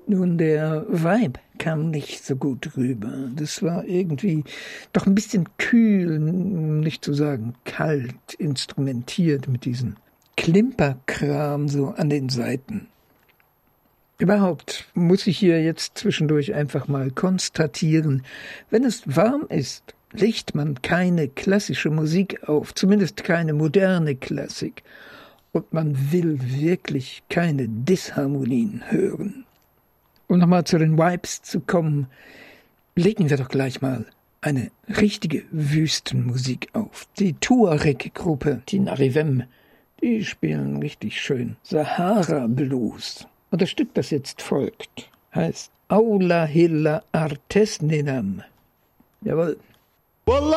Nun, der Vibe kam nicht so gut rüber. Das war irgendwie doch ein bisschen kühl, um nicht zu sagen kalt, instrumentiert mit diesem Klimperkram so an den Seiten. Überhaupt muss ich hier jetzt zwischendurch einfach mal konstatieren, wenn es warm ist, legt man keine klassische Musik auf, zumindest keine moderne Klassik. Und man will wirklich keine Disharmonien hören. Um nochmal zu den Vibes zu kommen, legen wir doch gleich mal eine richtige Wüstenmusik auf. Die Tuareg-Gruppe Tinariwen, die spielen richtig schön Sahara Blues. Und das Stück, das jetzt folgt, heißt Aula Hilla Artesninam. Jawohl.